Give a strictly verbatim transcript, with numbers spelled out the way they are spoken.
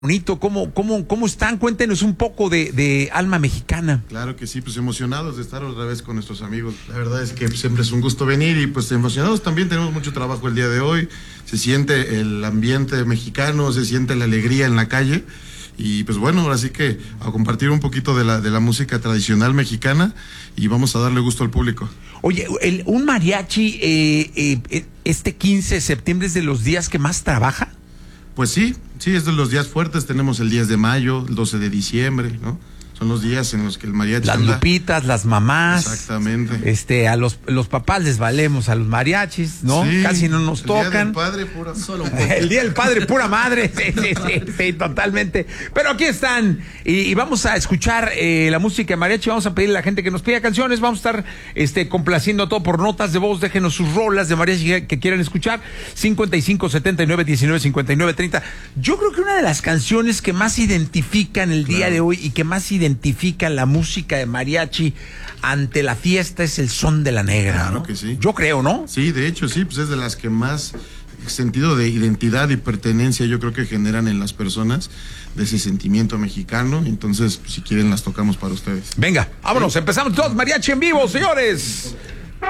Bonito, ¿cómo, cómo, cómo están? Cuéntenos un poco de, de Alma Mexicana. Claro que sí, pues emocionados de estar otra vez con nuestros amigos. La verdad es que siempre es un gusto venir y pues emocionados también. Tenemos mucho trabajo el día de hoy. Se siente el ambiente mexicano, se siente la alegría en la calle. Y pues bueno, ahora sí que a compartir un poquito de la, de la música tradicional mexicana y vamos a darle gusto al público. Oye, el, un mariachi eh, eh, este quince de septiembre es de los días que más trabaja. Pues sí, sí, es de los días fuertes. Tenemos el diez de mayo, el doce de diciembre, ¿no? Son los días en los que el mariachi Las anda. lupitas, las mamás. Exactamente. Este, a los, los papás les valemos a los mariachis, ¿no? Sí, Casi no nos el tocan. Día del Padre, pura, solo un poco. El Día del Padre, pura madre. Sí, sí, sí, sí, totalmente. Pero aquí están. Y, y vamos a escuchar eh, la música de mariachi. Vamos a pedirle a la gente que nos pida canciones. Vamos a estar este, complaciendo todo por notas de voz. Déjenos sus rolas de mariachi que, que quieran escuchar. cincuenta y cinco, setenta y nueve, diecinueve, cincuenta y nueve, treinta. Yo creo que una de las canciones que más identifican el día Claro. de hoy y que más identifican la música de mariachi ante la fiesta es el Son de la Negra. Claro, ¿no? que sí. Yo creo, ¿no? Sí, de hecho, sí, pues es de las que más sentido de identidad y pertenencia yo creo que generan en las personas, de ese sentimiento mexicano. Entonces, pues, si quieren las tocamos para ustedes. Venga, vámonos, empezamos todos mariachi en vivo, señores.